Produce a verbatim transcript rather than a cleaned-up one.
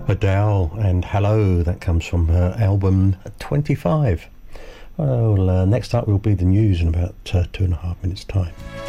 Adele and Hello, that comes from her album twenty-five. Well, uh, next up will be the news in about uh, two and a half minutes' time.